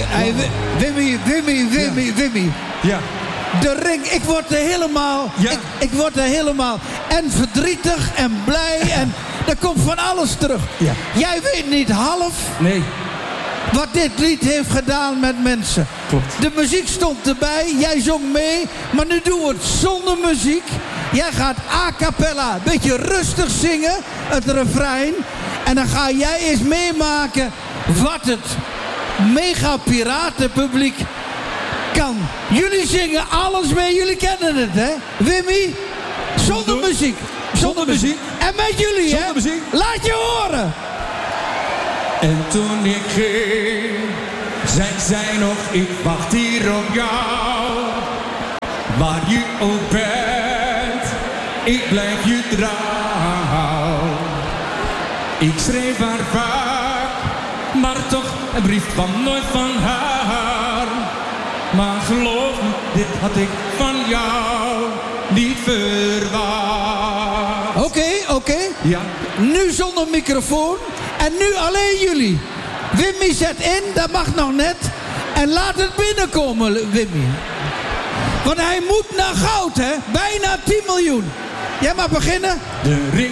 Wimmy. Ja. De ring, ik word er helemaal... Ja. Ik word er helemaal... En verdrietig en blij en... Er komt van alles terug. Ja. Jij weet niet half... Nee. Wat dit lied heeft gedaan met mensen. Klopt. De muziek stond erbij, jij zong mee. Maar nu doen we het zonder muziek. Jij gaat a cappella, een beetje rustig zingen. Het refrein. En dan ga jij eens meemaken... wat het mega piratenpubliek kan. Jullie zingen alles mee, jullie kennen het, hè? Wimmy, zonder muziek. Zonder muziek. En met jullie, Zonder hè? muziek. Laat je horen. En toen ik ging, zei zij nog, ik wacht hier op jou. Waar je ook bent, ik blijf je trouw. Ik schreef haar vaak, maar toch een brief kwam nooit van haar. Maar geloof me, dit had ik van jou niet verwacht. Oké. Ja. Nu zonder microfoon. En nu alleen jullie. Wimmy zet in, dat mag nog net. En laat het binnenkomen, Wimmy. Want hij moet naar goud, hè? Bijna 10 miljoen. Jij mag beginnen. De ring